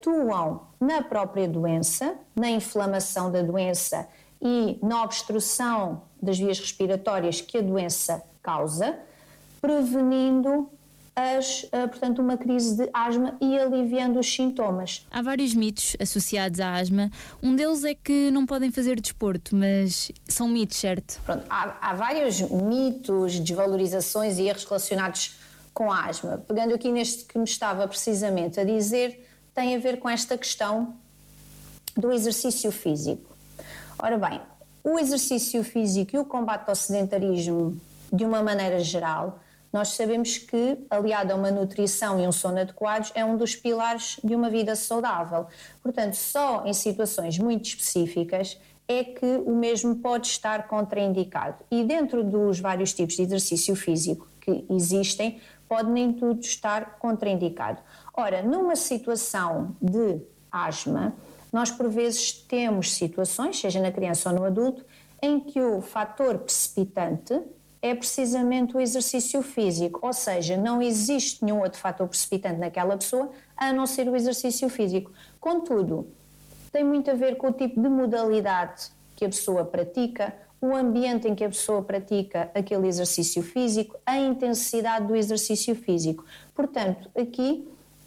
atuam na própria doença, na inflamação da doença e na obstrução das vias respiratórias que a doença causa, prevenindo portanto, uma crise de asma e aliviando os sintomas. Há vários mitos associados à asma. Um deles é que não podem fazer desporto, mas são mitos, certo? Pronto, há vários mitos, desvalorizações e erros relacionados com a asma. Pegando aqui neste que me estava precisamente a dizer, tem a ver com esta questão do exercício físico. Ora bem, o exercício físico e o combate ao sedentarismo, de uma maneira geral, nós sabemos que, aliado a uma nutrição e um sono adequados, é um dos pilares de uma vida saudável. Portanto, só em situações muito específicas é que o mesmo pode estar contraindicado. E dentro dos vários tipos de exercício físico que existem, pode nem tudo estar contraindicado. Ora, numa situação de asma, nós por vezes temos situações, seja na criança ou no adulto, em que o fator precipitante é precisamente o exercício físico, ou seja, não existe nenhum outro fator precipitante naquela pessoa a não ser o exercício físico. Contudo, tem muito a ver com o tipo de modalidade que a pessoa pratica, o ambiente em que a pessoa pratica aquele exercício físico, a intensidade do exercício físico. Portanto, aqui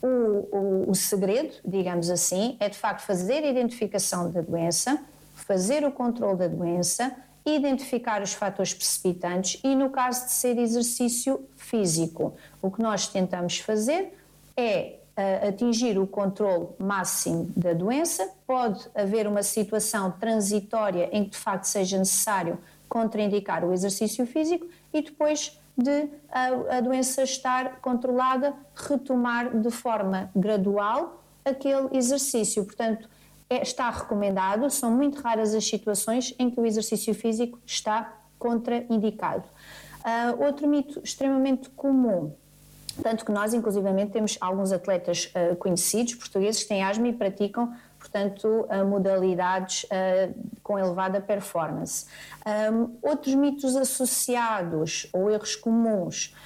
o segredo, digamos assim, é de facto fazer a identificação da doença, fazer o controle da doença, identificar os fatores precipitantes e, no caso de ser exercício físico, o que nós tentamos fazer é atingir o controle máximo da doença. Pode haver uma situação transitória em que de facto seja necessário contraindicar o exercício físico e depois de a doença estar controlada, retomar de forma gradual aquele exercício. Portanto, está recomendado, são muito raras as situações em que o exercício físico está contraindicado. Outro mito extremamente comum, tanto que nós inclusivamente temos alguns atletas conhecidos, portugueses, que têm asma e praticam, portanto, modalidades com elevada performance. Outros mitos associados ou erros comuns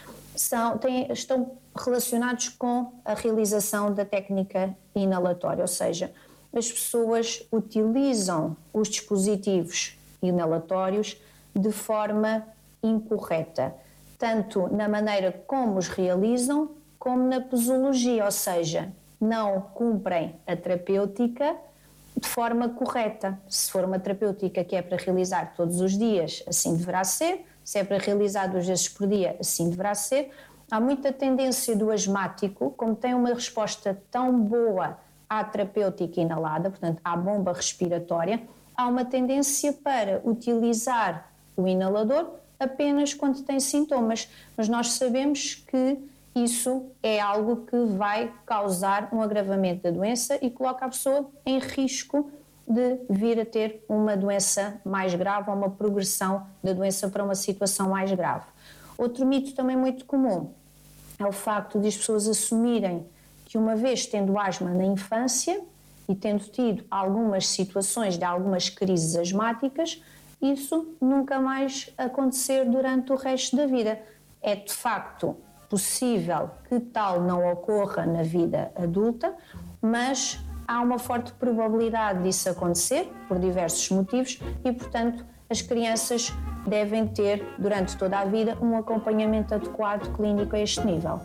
estão relacionados com a realização da técnica inalatória, ou seja, as pessoas utilizam os dispositivos inalatórios de forma incorreta, tanto na maneira como os realizam, como na posologia, ou seja, não cumprem a terapêutica de forma correta. Se for uma terapêutica que é para realizar todos os dias, assim deverá ser. Se é para realizar 2 vezes por dia, assim deverá ser. Há muita tendência do asmático, como tem uma resposta tão boa à terapêutica inalada, portanto à bomba respiratória, há uma tendência para utilizar o inalador apenas quando tem sintomas, mas nós sabemos que isso é algo que vai causar um agravamento da doença e coloca a pessoa em risco de vir a ter uma doença mais grave ou uma progressão da doença para uma situação mais grave. Outro mito também muito comum é o facto de as pessoas assumirem que, uma vez tendo asma na infância e tendo tido algumas situações de algumas crises asmáticas, isso nunca mais acontecer durante o resto da vida. É de facto possível que tal não ocorra na vida adulta, mas há uma forte probabilidade disso acontecer por diversos motivos e, portanto, as crianças devem ter durante toda a vida um acompanhamento adequado clínico a este nível.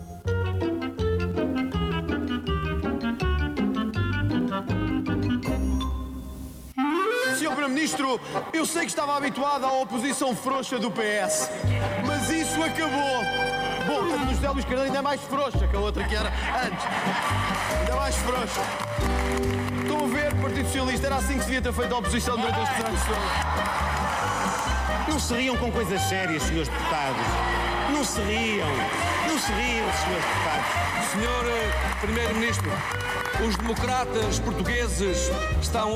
Sr. Primeiro-Ministro, eu sei que estava habituado à oposição frouxa do PS, mas isso acabou. Bom, a do José Luís Carneiro ainda é mais frouxa que a outra que era antes. Ainda mais frouxa. Estão a ver, Partido Socialista, era assim que se devia ter feito a oposição durante estes anos todos. Não se riam com coisas sérias, senhores deputados. Não se riam, senhores deputados. Senhor Primeiro-Ministro, os democratas portugueses estão